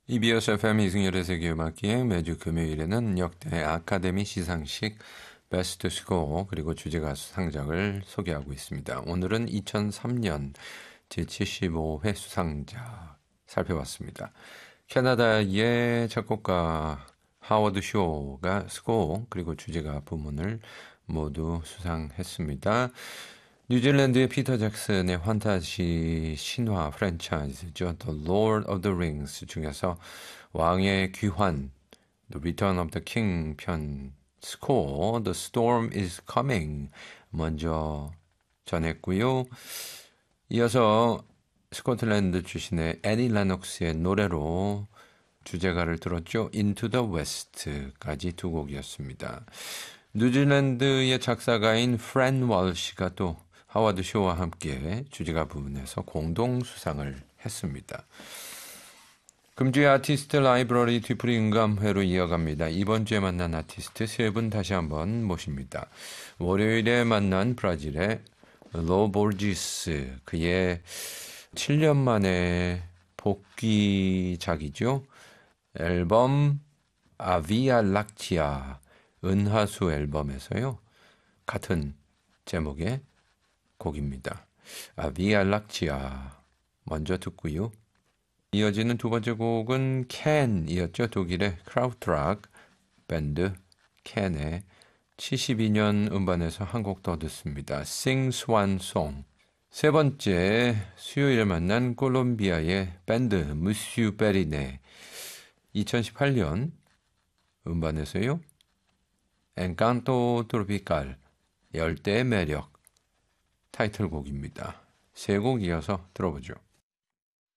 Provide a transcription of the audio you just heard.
EBS FM 이승열의 세계음악기행 매주 금요일에는 역대 아카데미 시상식 베스트 스코어 그리고 주제가 수상작을 소개하고 있습니다. 오늘은 2003년 제75회 수상작 살펴봤습니다. 캐나다의 작곡가 하워드 쇼가 스코어 그리고 주제가 부문을 모두 수상했습니다. 뉴질랜드의 피터 잭슨의 판타지 신화 프랜차이즈죠. The Lord of the Rings 중에서 왕의 귀환, The Return of the King 편 스코어, The Storm is Coming 먼저 전했고요. 이어서 스코틀랜드 출신의 애니 레녹스의 노래로 주제가를 들었죠. Into the West까지 두 곡이었습니다. 뉴질랜드의 작사가인 프랜 월시가 또 하워드 쇼와 함께 주제가 부분에서 공동 수상을 했습니다. 금주의 아티스트 라이브러리 뒤풀이 음감회로 이어갑니다. 이번 주에 만난 아티스트 세 분 다시 한번 모십니다. 월요일에 만난 브라질의 로 보르지스, 그의 7년 만에 복귀작이죠. 앨범 아비아 락티아 은하수 앨범에서요. 같은 제목의 곡입니다. 아비아 락티아 먼저 듣고요. 이어지는 두 번째 곡은 캔이었죠. 독일의 크라우트락 밴드 캔의 72년 음반에서 한 곡 더 듣습니다. Sing Swan Song. 세 번째 수요일에 만난 콜롬비아의 밴드 무슈 베리네 2018년 음반에서요. 엔칸토 트로피칼 열대의 매력 타이틀곡입니다. 세 곡 이어서 들어보죠.